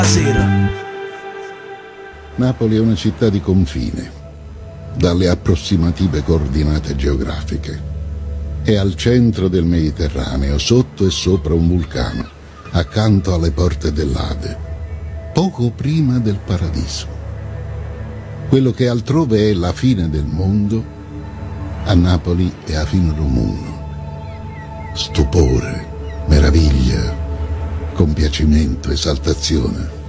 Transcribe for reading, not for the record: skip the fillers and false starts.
sera. Napoli è una città di confine, dalle approssimative coordinate geografiche. È al centro del Mediterraneo, sotto e sopra un vulcano, accanto alle porte dell'Ade, poco prima del paradiso. Quello che altrove è la fine del mondo, a Napoli è a fine del mondo. Stupore, meraviglia, compiacimento, esaltazione.